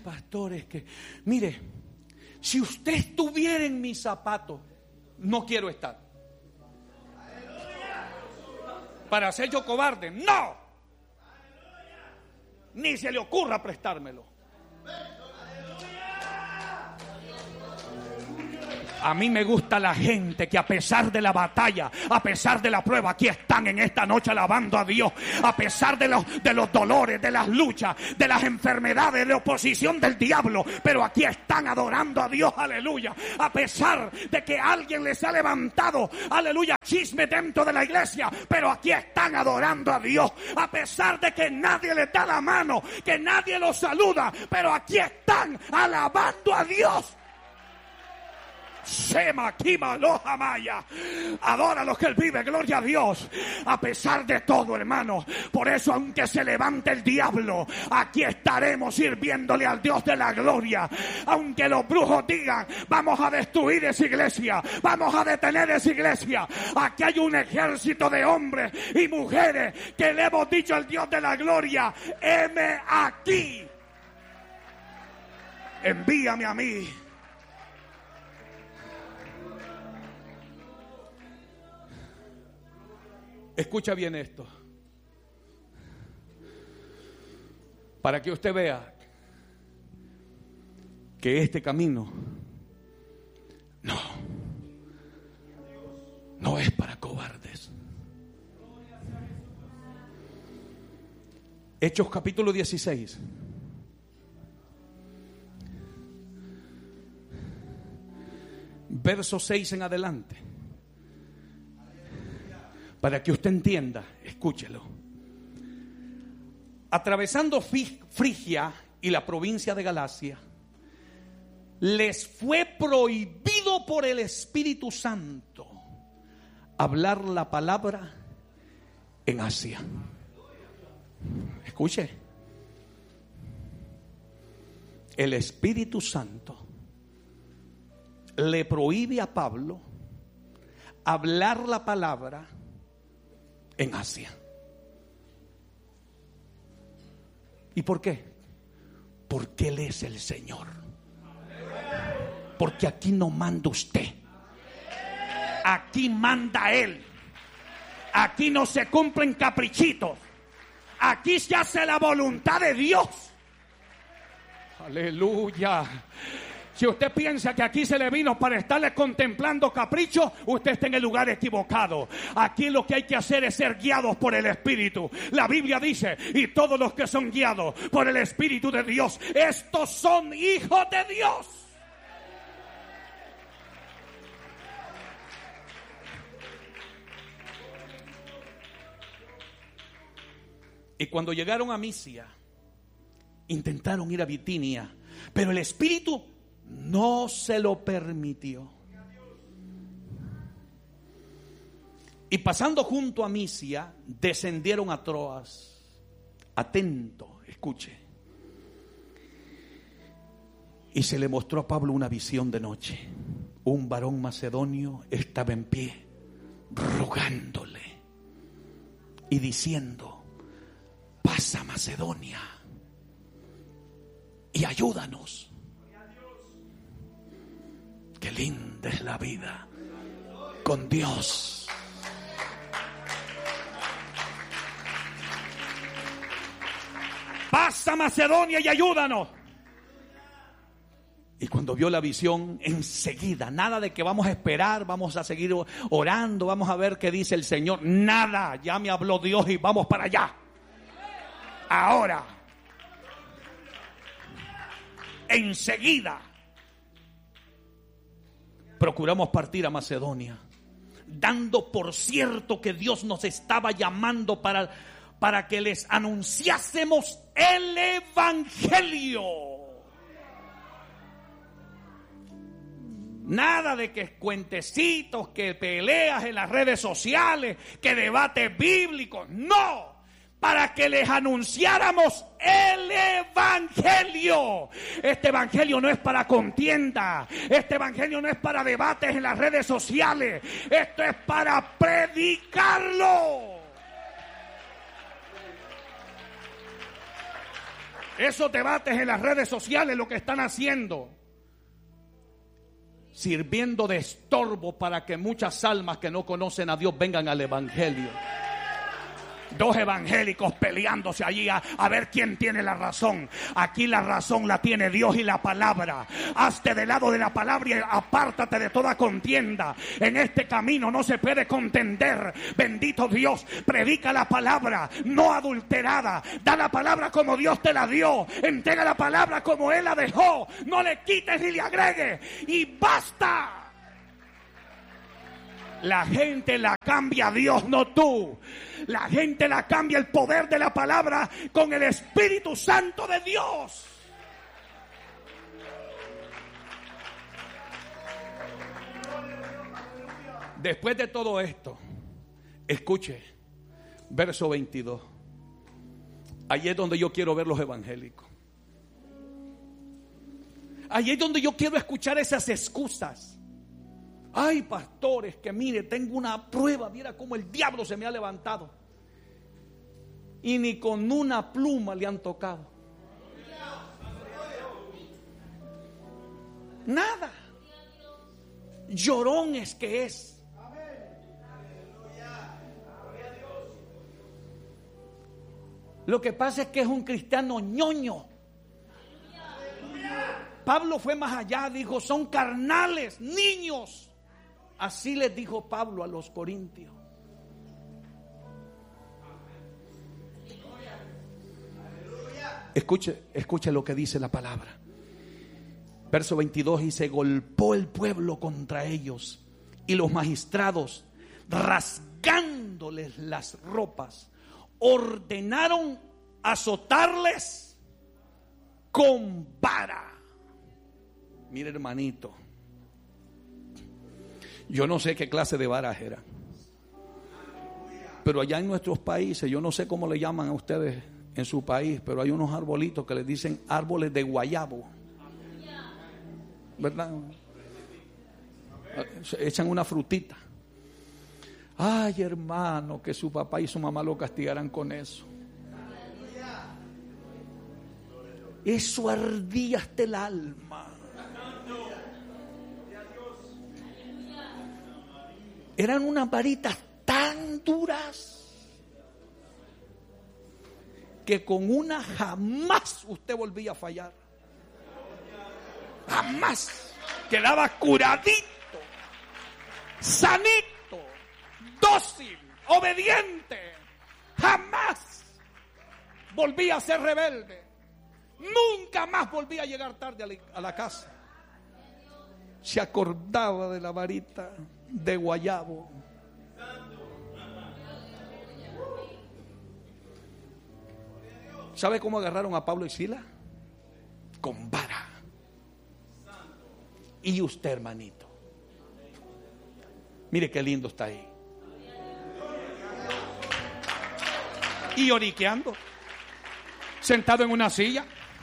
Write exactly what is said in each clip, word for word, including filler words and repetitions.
pastor, es que, mire, si usted estuviera en mis zapatos, no quiero estar. Para ser yo cobarde, no. Ni se le ocurra prestármelo. A mí me gusta la gente que a pesar de la batalla, a pesar de la prueba, aquí están en esta noche alabando a Dios. A pesar de los, de los dolores, de las luchas, de las enfermedades, de la oposición del diablo, pero aquí están adorando a Dios, aleluya. A pesar de que alguien les ha levantado, aleluya, chisme dentro de la iglesia, pero aquí están adorando a Dios. A pesar de que nadie les da la mano, que nadie los saluda, pero aquí están alabando a Dios. Shema Kima Loja Maya. Adora a los que Él vive, gloria a Dios. A pesar de todo, hermano. Por eso, aunque se levante el diablo, aquí estaremos sirviéndole al Dios de la gloria. Aunque los brujos digan, vamos a destruir esa iglesia, vamos a detener esa iglesia, aquí hay un ejército de hombres y mujeres que le hemos dicho al Dios de la gloria: heme aquí, envíame a mí. Escucha bien esto, para que usted vea que este camino no, no es para cobardes. Hechos capítulo dieciséis. Verso seis en adelante. Para que usted entienda, escúchelo. Atravesando Frigia y la provincia de Galacia, les fue prohibido por el Espíritu Santo hablar la palabra en Asia. Escuche. El Espíritu Santo le prohíbe a Pablo hablar la palabra en Asia. ¿Y por qué? Porque Él es el Señor. Porque aquí no manda usted, aquí manda Él. Aquí no se cumplen caprichitos, aquí se hace la voluntad de Dios. Aleluya. Si usted piensa que aquí se le vino para estarle contemplando caprichos, usted está en el lugar equivocado. Aquí lo que hay que hacer es ser guiados por el Espíritu. La Biblia dice, y todos los que son guiados por el Espíritu de Dios, estos son hijos de Dios. Y cuando llegaron a Misia, intentaron ir a Bitinia, pero el Espíritu no se lo permitió. Y pasando junto a Misia, descendieron a Troas. Atento, escuche. Y se le mostró a Pablo una visión de noche. Un varón macedonio estaba en pie, rogándole y diciendo: pasa Macedonia y ayúdanos. Qué linda es la vida con Dios. Pasa Macedonia y ayúdanos. Y cuando vio la visión, enseguida, nada de que vamos a esperar, vamos a seguir orando, vamos a ver qué dice el Señor. Nada, ya me habló Dios y vamos para allá. Ahora, enseguida, procuramos partir a Macedonia, dando por cierto que Dios nos estaba llamando para, para que les anunciásemos el Evangelio. Nada de que cuentecitos, que peleas en las redes sociales, que debates bíblicos. No. Para que les anunciáramos el Evangelio. Este Evangelio no es para contienda. Este Evangelio no es para debates en las redes sociales. Esto es para predicarlo. Esos debates en las redes sociales lo que están haciendo, sirviendo de estorbo para que muchas almas que no conocen a Dios vengan al evangelio. Dos evangélicos peleándose allí a, a ver quién tiene la razón. Aquí la razón la tiene Dios y la palabra. Hazte del lado de la palabra y apártate de toda contienda. En este camino no se puede contender. Bendito Dios, predica la palabra no adulterada. Da la palabra como Dios te la dio. Entrega la palabra como Él la dejó. No le quites ni le agregues. Y basta. La gente la cambia Dios, no tú. La gente la cambia el poder de la palabra con el Espíritu Santo de Dios. Después de todo esto, escuche, verso veintidós. Allí es donde yo quiero ver los evangélicos. Allí es donde yo quiero escuchar esas excusas. Ay, pastores, que mire, tengo una prueba, mira cómo el diablo se me ha levantado. Y ni con una pluma le han tocado. Nada. Llorón es que es. Lo que pasa es que es un cristiano ñoño. Pablo fue más allá, dijo, son carnales, niños. Así les dijo Pablo a los corintios. Escuche, escuche lo que dice la palabra. Verso veintidós, y se golpeó el pueblo contra ellos, y los magistrados, rasgándoles las ropas, ordenaron azotarles con vara. Mire, hermanito, yo no sé qué clase de varas eran, pero allá en nuestros países, yo no sé cómo le llaman a ustedes en su país, pero hay unos arbolitos que les dicen árboles de guayabo, ¿verdad? Echan una frutita. Ay, hermano, que su papá y su mamá lo castigaran con eso. Eso ardía hasta el alma. Eran unas varitas tan duras que con una jamás usted volvía a fallar. Jamás. Quedaba curadito, sanito, dócil, obediente. Jamás volvía a ser rebelde. Nunca más volvía a llegar tarde a la, a la casa. Se acordaba de la varita de guayabo. ¿Sabe cómo agarraron a Pablo y Silas? Con vara. Y usted, hermanito, mire qué lindo está ahí. Y lloriqueando, sentado en una silla.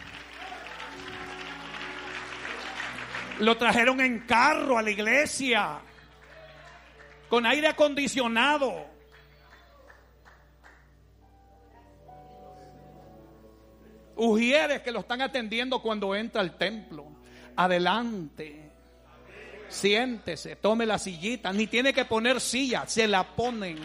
Lo trajeron en carro a la iglesia, con aire acondicionado. Ujieres que lo están atendiendo cuando entra al templo. Adelante, siéntese, tome la sillita. Ni tiene que poner silla, se la ponen.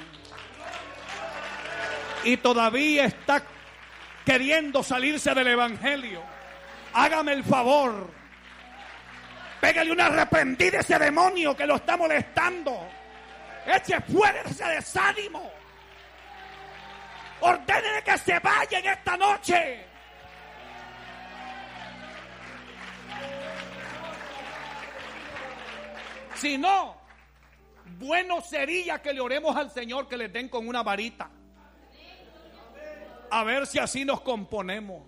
Y todavía está queriendo salirse del evangelio. Hágame el favor, pégale una arrepentida a ese demonio que lo está molestando. Eche fuera ese desánimo. Ordénele que se vaya en esta noche. Si no, bueno sería que le oremos al Señor que le den con una varita. A ver si así nos componemos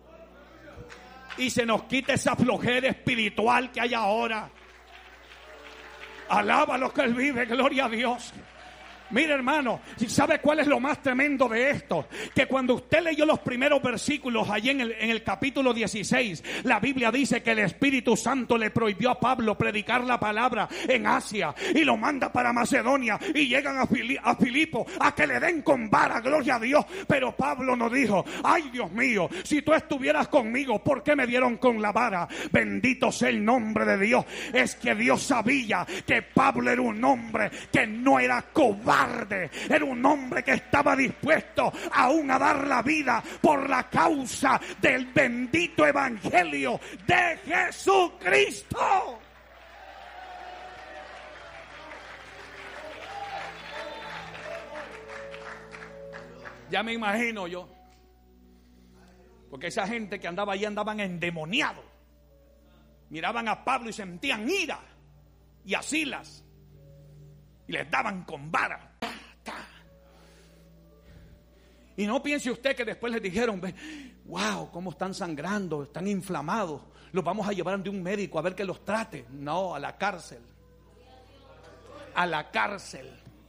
y se nos quita esa flojera espiritual que hay ahora. Alaba lo que Él vive, gloria a Dios. Mira, hermano, ¿sabe cuál es lo más tremendo de esto? Que cuando usted leyó los primeros versículos allí en el, en el capítulo dieciséis, la Biblia dice que el Espíritu Santo le prohibió a Pablo predicar la palabra en Asia y lo manda para Macedonia y llegan a, Fili- a Filipo a que le den con vara, gloria a Dios. Pero Pablo no dijo: ay, Dios mío, si tú estuvieras conmigo, ¿por qué me dieron con la vara? Bendito sea el nombre de Dios. Es que Dios sabía que Pablo era un hombre que no era cobarde. Era un hombre que estaba dispuesto aún a dar la vida por la causa del bendito evangelio de Jesucristo. Ya me imagino yo, porque esa gente que andaba allí andaban endemoniados. Miraban a Pablo y sentían ira, y a Silas, y les daban con vara. Y no piense usted que después les dijeron: wow, cómo están sangrando, están inflamados, los vamos a llevar de un médico a ver que los trate. No, a la cárcel. A la cárcel.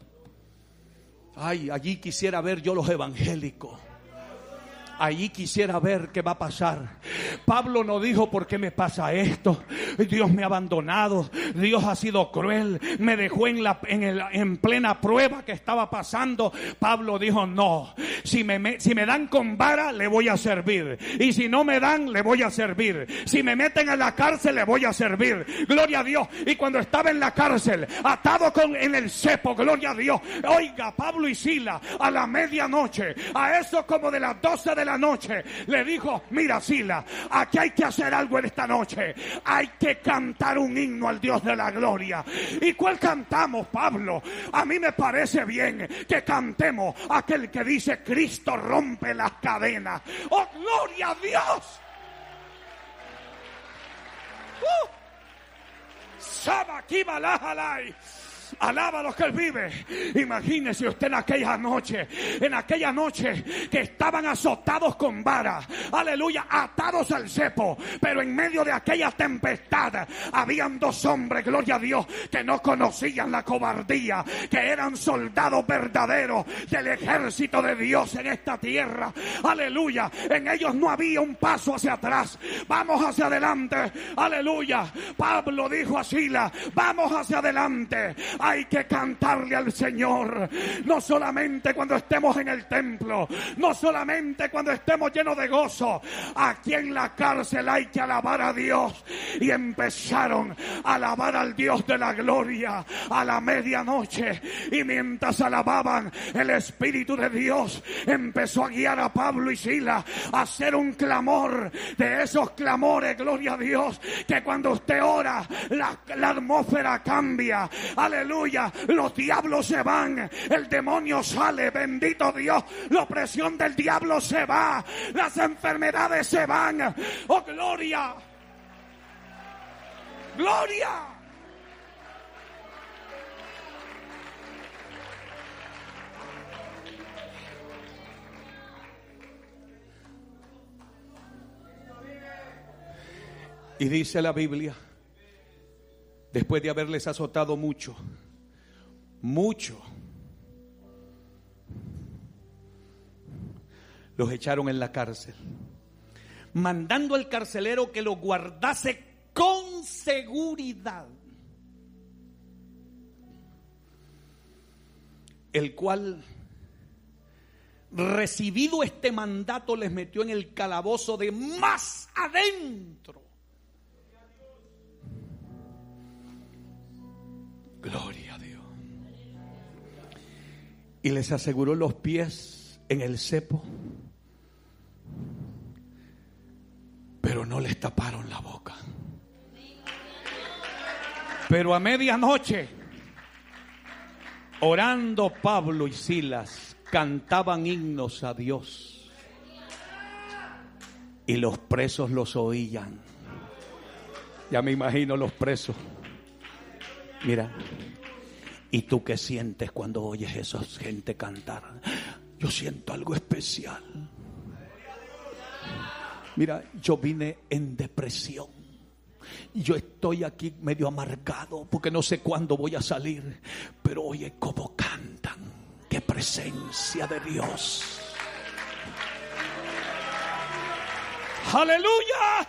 Ay, allí quisiera ver yo los evangélicos. Allí quisiera ver qué va a pasar. Pablo no dijo: ¿por qué me pasa esto? Dios me ha abandonado, Dios ha sido cruel, me dejó en, la, en, el, en plena prueba que estaba pasando. Pablo dijo: no, si me, me, si me dan con vara, le voy a servir. Y si no me dan, le voy a servir. Si me meten en la cárcel, le voy a servir. Gloria a Dios. Y cuando estaba en la cárcel, atado con, en el cepo, gloria a Dios, oiga, Pablo y Silas, a la medianoche, a eso como de las doce de la noche, le dijo: mira, Silas, aquí hay que hacer algo en esta noche. Hay que cantar un himno al Dios de la gloria. ¿Y cuál cantamos, Pablo? A mí me parece bien que cantemos aquel que dice: Cristo rompe las cadenas. ¡Oh, gloria a Dios! ¡Uh! ¡Sabaquibalajalay! Alaba a los que Él vive. Imagínese usted en aquella noche, en aquella noche que estaban azotados con vara, aleluya, atados al cepo, pero en medio de aquella tempestad habían dos hombres, gloria a Dios, que no conocían la cobardía, que eran soldados verdaderos del ejército de Dios en esta tierra, aleluya. En ellos no había un paso hacia atrás, vamos hacia adelante, aleluya. Pablo dijo a Silas: vamos hacia adelante. Hay que cantarle al Señor, no solamente cuando estemos en el templo, no solamente cuando estemos llenos de gozo. Aquí en la cárcel hay que alabar a Dios. Y empezaron a alabar al Dios de la gloria a la medianoche. Y mientras alababan, el Espíritu de Dios empezó a guiar a Pablo y Silas a hacer un clamor, de esos clamores, gloria a Dios, que cuando usted ora, la, la atmósfera cambia. Aleluya. Los diablos se van, el demonio sale, bendito Dios, la opresión del diablo se va, las enfermedades se van. ¡Oh, gloria! ¡Gloria! Y dice la Biblia, después de haberles azotado mucho, mucho, los echaron en la cárcel, mandando al carcelero que los guardase con seguridad, el cual, recibido este mandato, les metió en el calabozo de más adentro. Gloria a Dios. Y les aseguró los pies en el cepo, pero no les taparon la boca. Pero a medianoche, orando, Pablo y Silas cantaban himnos a Dios, y los presos los oían. Ya me imagino los presos. Mira, ¿y tú qué sientes cuando oyes a esa gente cantar? Yo siento algo especial. Mira, yo vine en depresión. Yo estoy aquí medio amargado porque no sé cuándo voy a salir. Pero oye cómo cantan. ¡Qué presencia de Dios! ¡Aleluya!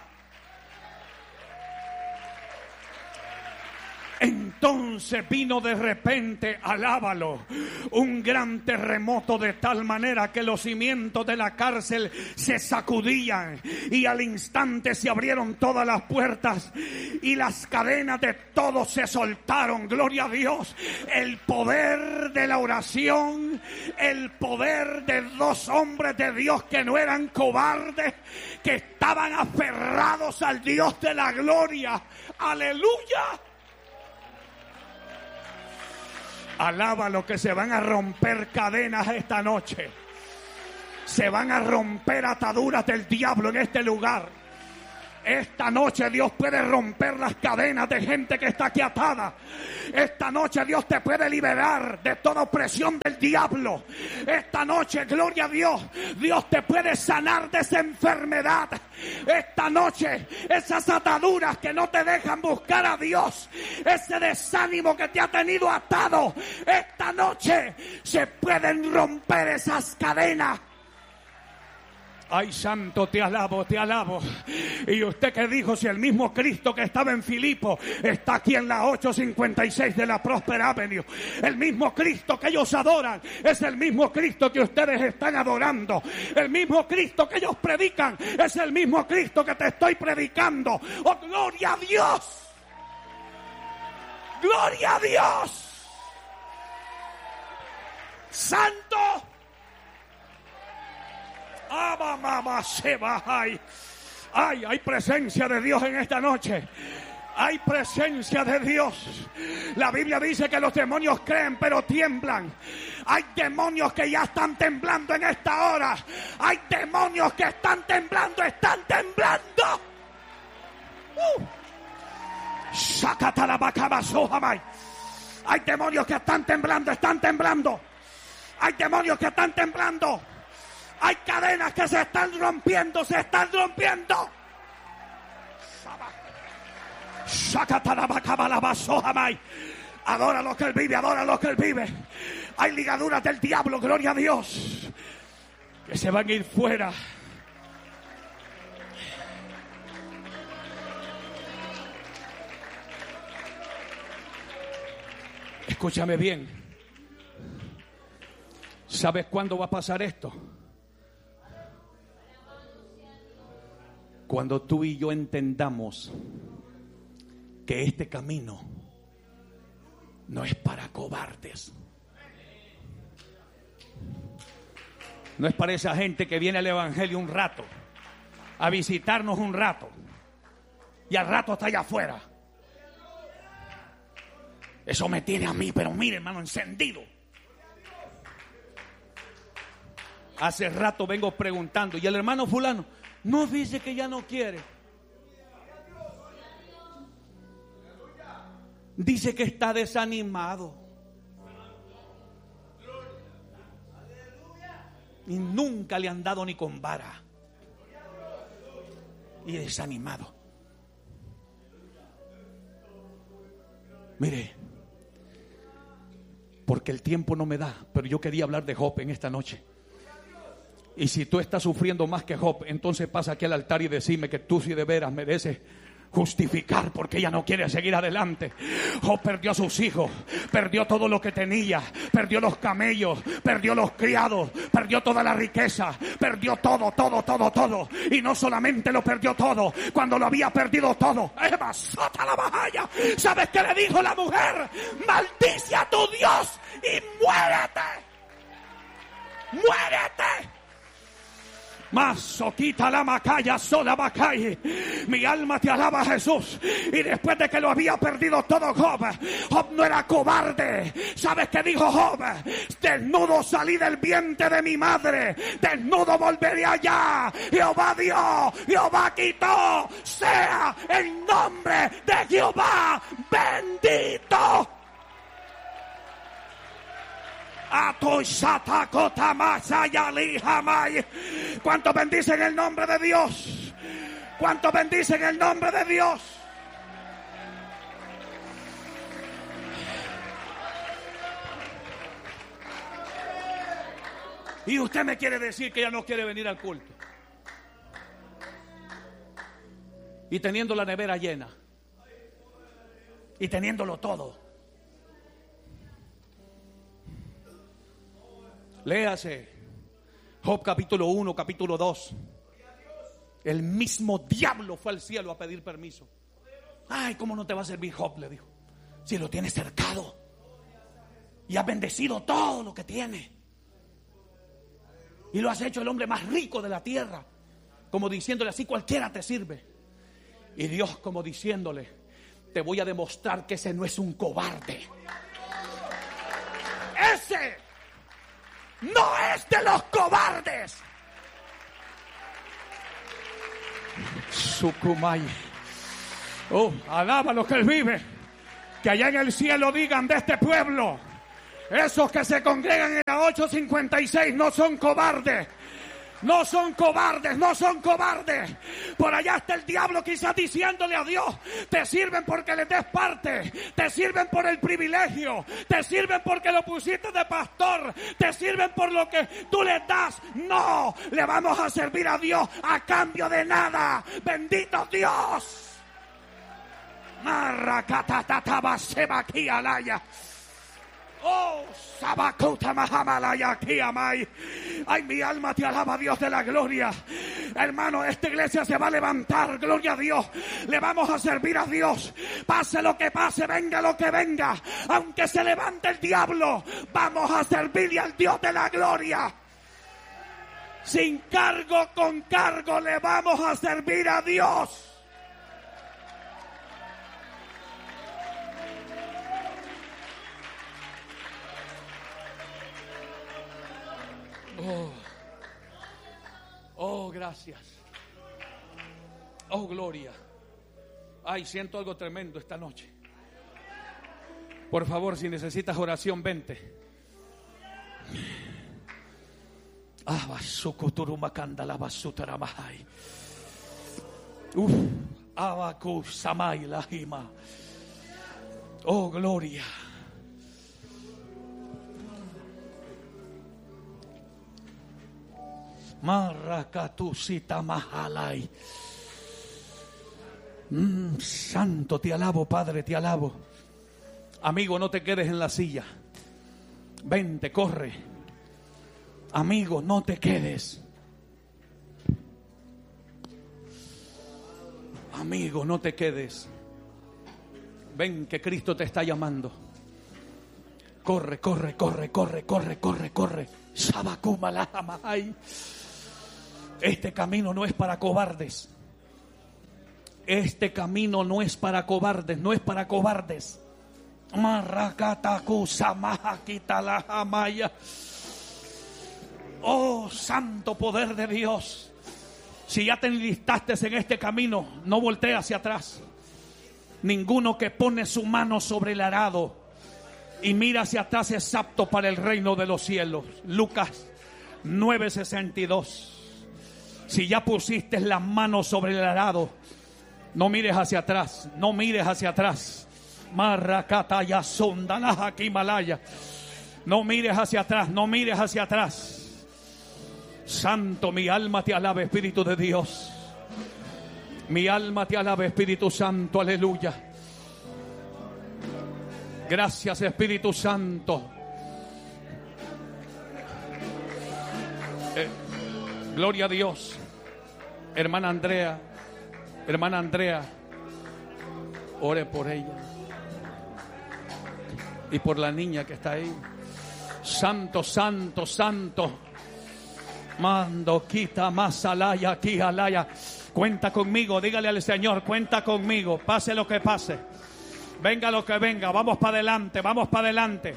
Entonces vino de repente, alábalo, un gran terremoto de tal manera que los cimientos de la cárcel se sacudían y al instante se abrieron todas las puertas y las cadenas de todos se soltaron. Gloria a Dios. El poder de la oración, el poder de dos hombres de Dios que no eran cobardes, que estaban aferrados al Dios de la gloria. Aleluya. Alaba lo que se van a romper cadenas esta noche. Se van a romper ataduras del diablo en este lugar. Esta noche Dios puede romper las cadenas de gente que está aquí atada. Esta noche Dios te puede liberar de toda opresión del diablo. Esta noche, gloria a Dios, Dios te puede sanar de esa enfermedad. Esta noche, esas ataduras que no te dejan buscar a Dios, ese desánimo que te ha tenido atado, esta noche se pueden romper esas cadenas. Ay, santo, te alabo, te alabo. Y usted que dijo, si el mismo Cristo que estaba en Filipo está aquí en la ocho cincuenta y seis de la Prosper Avenue, el mismo Cristo que ellos adoran es el mismo Cristo que ustedes están adorando. El mismo Cristo que ellos predican es el mismo Cristo que te estoy predicando. ¡Oh, gloria a Dios! ¡Gloria a Dios! ¡Santo! ¡Ama, mamá, se va! ¡Ay! ¡Ay! Hay presencia de Dios en esta noche. Hay presencia de Dios. La Biblia dice que los demonios creen pero tiemblan. Hay demonios que ya están temblando en esta hora. Hay demonios que están temblando, están temblando. Uh. Hay demonios que están temblando, están temblando. Hay demonios que están temblando. Hay cadenas que se están rompiendo, se están rompiendo. Adora lo que Él vive, adora lo que Él vive. Hay ligaduras del diablo, gloria a Dios, que se van a ir fuera. Escúchame bien. ¿Sabes cuándo va a pasar esto? Cuando tú y yo entendamos que este camino no es para cobardes. No es para esa gente que viene al evangelio un rato, a visitarnos un rato, y al rato está allá afuera. Eso me tiene a mí, pero mire, hermano, encendido. Hace rato vengo preguntando, y el hermano fulano no dice que ya no quiere. Dice que está desanimado. Y nunca le han dado ni con vara. Y desanimado. Mire, porque el tiempo no me da, pero yo quería hablar de Job en esta noche. Y si tú estás sufriendo más que Job, entonces pasa aquí al altar y decime que tú sí de veras mereces justificar porque ella no quiere seguir adelante. Job perdió a sus hijos, perdió todo lo que tenía, perdió los camellos, perdió los criados, perdió toda la riqueza, perdió todo, todo, todo, todo. Y no solamente lo perdió todo, cuando lo había perdido todo, Eva, sota la bajaya. ¿Sabes qué le dijo la mujer? Maldice a tu Dios y muérete. Muérete. Mazo, quita la macaya, sola macay. Mi alma te alaba, Jesús. Y después de que lo había perdido todo Job, Job no era cobarde. ¿Sabes qué dijo Job? Desnudo salí del vientre de mi madre, desnudo volveré allá. Jehová dio, Jehová quitó. Sea el nombre de Jehová bendito. ¿Cuántos bendicen el nombre de Dios? ¿Cuántos bendicen el nombre de Dios? Y usted me quiere decir que ya no quiere venir al culto. Y teniendo la nevera llena. Y teniéndolo todo. Léase Job capítulo uno, capítulo dos. El mismo diablo fue al cielo a pedir permiso. Ay, ¿cómo no te va a servir Job? Le dijo. Si lo tienes cercado. Y has bendecido todo lo que tiene. Y lo has hecho el hombre más rico de la tierra. Como diciéndole así, cualquiera te sirve. Y Dios como diciéndole, te voy a demostrar que ese no es un cobarde. Ese no es de los cobardes. Sukumai. Oh, alaba lo que él vive. Que allá en el cielo digan de este pueblo, esos que se congregan en la ocho cincuenta y seis no son cobardes. No son cobardes, no son cobardes. Por allá está el diablo quizás diciéndole a Dios, te sirven porque les des parte, te sirven por el privilegio, te sirven porque lo pusiste de pastor, te sirven por lo que tú les das. No, le vamos a servir a Dios a cambio de nada. Bendito Dios. Oh, Sabacuta Mahamalaya aquí amai. Ay, mi alma te alaba, Dios de la gloria. Hermano, esta iglesia se va a levantar, gloria a Dios. Le vamos a servir a Dios. Pase lo que pase, venga lo que venga. Aunque se levante el diablo, vamos a servirle al Dios de la gloria. Sin cargo, con cargo, le vamos a servir a Dios. Oh, oh, gracias. Oh, gloria. Ay, siento algo tremendo esta noche. Por favor, si necesitas oración, vente. Ah, basukuturumacanda la basutaramahai. Uf, abaku samai lahima. Oh, gloria. Marracatusita mahalai. Mm, santo, te alabo, Padre, te alabo. Amigo, no te quedes en la silla. Vente, corre. Amigo, no te quedes. Amigo, no te quedes. Ven, que Cristo te está llamando. Corre, corre, corre, corre, corre, corre, corre. Sabacumalahamahay. Este camino no es para cobardes. Este camino no es para cobardes, no es para cobardes. Marrakatakusamahakitalahmaya. Oh, santo poder de Dios. Si ya te enlistaste en este camino, no voltees hacia atrás. Ninguno que pone su mano sobre el arado y mira hacia atrás es apto para el reino de los cielos. Lucas nueve sesenta y dos. Si ya pusiste las manos sobre el arado, no mires hacia atrás, no mires hacia atrás. Marrakataya sondalaja Himalaya. No mires hacia atrás, no mires hacia atrás. Santo, mi alma te alaba, Espíritu de Dios. Mi alma te alaba, Espíritu Santo, aleluya. Gracias, Espíritu Santo. Eh, gloria a Dios. Hermana Andrea, hermana Andrea, ore por ella y por la niña que está ahí. Santo, santo, santo. Mando, quita, más alaya, aquí, alaya. Cuenta conmigo, dígale al Señor, cuenta conmigo, pase lo que pase. Venga lo que venga, vamos para adelante, vamos para adelante.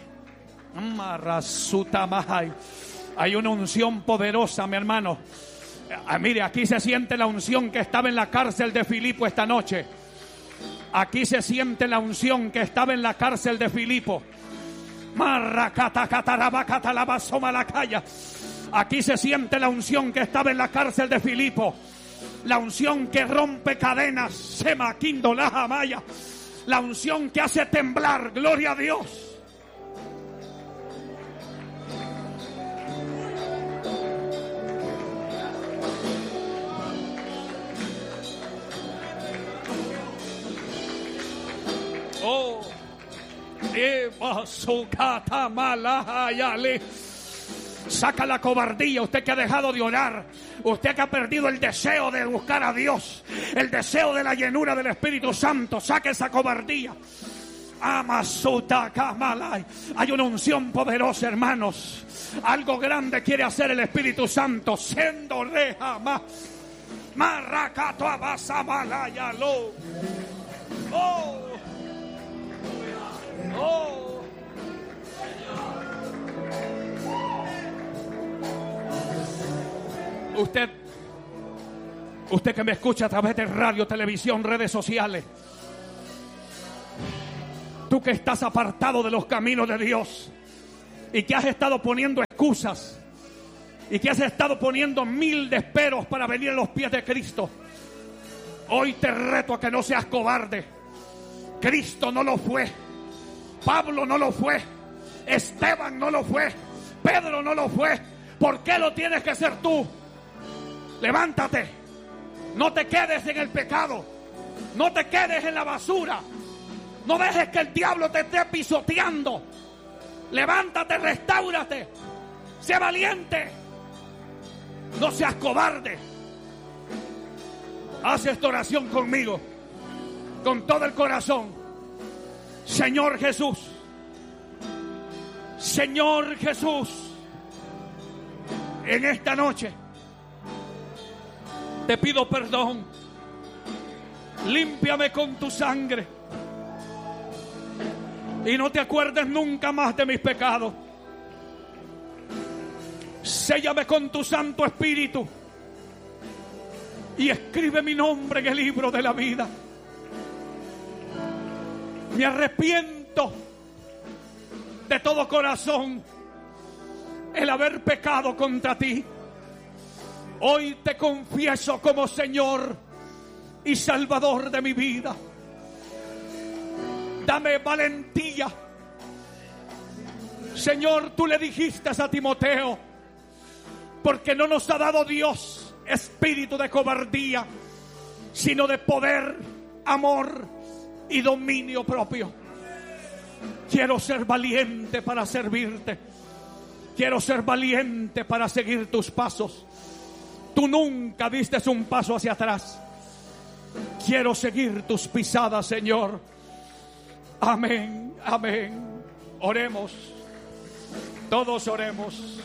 Hay una unción poderosa, mi hermano. Ah, mire, aquí se siente la unción que estaba en la cárcel de Filipo esta noche. Aquí se siente la unción que estaba en la cárcel de Filipo. Aquí se siente la unción que estaba en la cárcel de Filipo. La unción que rompe cadenas. Sema Kindolaja Maya. La unción que hace temblar. Gloria a Dios. Saca la cobardía, usted que ha dejado de orar, usted que ha perdido el deseo de buscar a Dios, el deseo de la llenura del Espíritu Santo. Saque esa cobardía. Hay una unción poderosa, hermanos. Algo grande quiere hacer el Espíritu Santo. Siendo reja más marracato abasabalayalo. Oh, oh. Usted, usted que me escucha a través de radio, televisión, redes sociales. Tú que estás apartado de los caminos de Dios y que has estado poniendo excusas y que has estado poniendo mil desperos para venir a los pies de Cristo. Hoy te reto a que no seas cobarde. Cristo no lo fue. Pablo no lo fue. Esteban no lo fue. Pedro no lo fue. ¿Por qué lo tienes que ser tú? Levántate. No te quedes en el pecado. No te quedes en la basura. No dejes que el diablo te esté pisoteando. Levántate, restáurate. Sé valiente. No seas cobarde. Haz esta oración conmigo, con todo el corazón. Señor Jesús, Señor Jesús, en esta noche te pido perdón. Límpiame con tu sangre y no te acuerdes nunca más de mis pecados. Séllame con tu Santo Espíritu y escribe mi nombre en el libro de la vida. Me arrepiento de todo corazón el haber pecado contra ti. Hoy te confieso como Señor y Salvador de mi vida. Dame valentía. Señor, tú le dijiste a Timoteo, porque no nos ha dado Dios espíritu de cobardía, sino de poder, amor y dominio propio. Quiero ser valiente para servirte. Quiero ser valiente para seguir tus pasos. Tú nunca diste un paso hacia atrás. Quiero seguir tus pisadas, Señor. Amén, amén. Oremos. Todos oremos.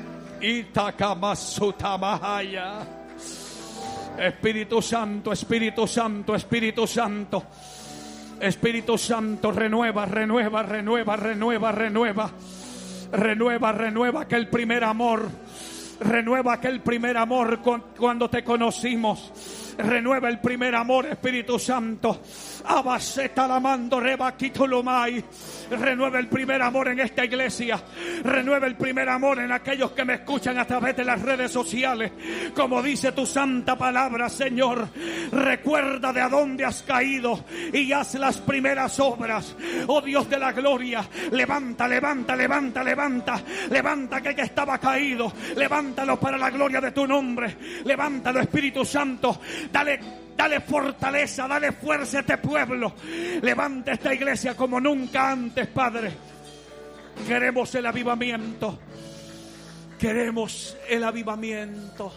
Itakamasutamaaya. Espíritu Santo, Espíritu Santo, Espíritu Santo. Espíritu Santo, renueva, renueva, renueva, renueva, renueva. Renueva, renueva aquel primer amor. Renueva aquel primer amor cuando te conocimos. Renueva el primer amor, Espíritu Santo. Abaseta la mando reba kitulumai. Renueva el primer amor en esta iglesia. Renueva el primer amor en aquellos que me escuchan a través de las redes sociales. Como dice tu santa palabra, Señor, recuerda de a dónde has caído y haz las primeras obras. Oh Dios de la gloria, levanta, levanta, levanta, levanta. Levanta aquel que estaba caído. Levántalo para la gloria de tu nombre. Levántalo, Espíritu Santo. Dale, dale fortaleza, dale fuerza a este pueblo. Levanta esta iglesia como nunca antes, Padre. Queremos el avivamiento. Queremos el avivamiento.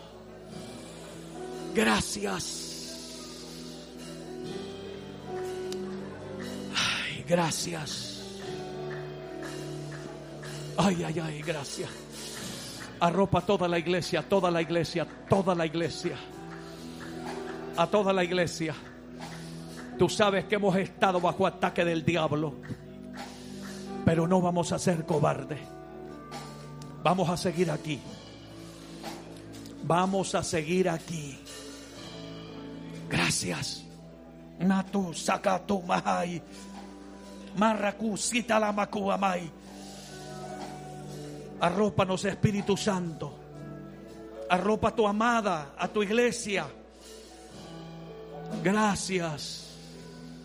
Gracias. Ay, gracias. Ay, ay, ay, gracias. Arropa toda la iglesia, toda la iglesia, toda la iglesia. A toda la iglesia. Tú sabes que hemos estado bajo ataque del diablo, pero no vamos a ser cobardes. Vamos a seguir aquí. Vamos a seguir aquí. Gracias. Natu sakatu mahai. Marraku sita la makuamai. Arrópanos, Espíritu Santo. Arropa a tu amada, a tu iglesia. Gracias.